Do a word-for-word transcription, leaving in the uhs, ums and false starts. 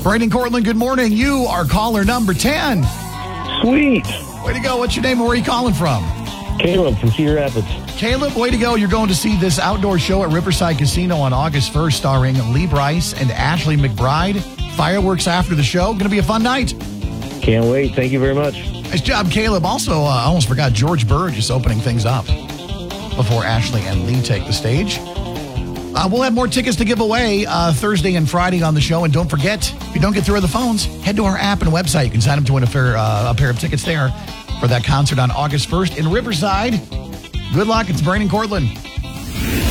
Brandon Cortland, good morning. You are caller number ten. Sweet. Way to go. What's your name and where are you calling from? Caleb from Cedar Rapids. Caleb, way to go. You're going to see this outdoor show at Riverside Casino on August first starring Lee Brice and Ashley McBride. Fireworks after the show. Going to be a fun night. Can't wait. Thank you very much. Nice job, Caleb. Also, uh, I almost forgot George Burge is opening things up before Ashley and Lee take the stage. Uh, we'll have more tickets to give away uh, Thursday and Friday on the show. And don't forget, if you don't get through on the phones, head to our app and website. You can sign up to win a pair, uh, a pair of tickets there for that concert on August first in Riverside. Good luck. It's Brandon Cortland.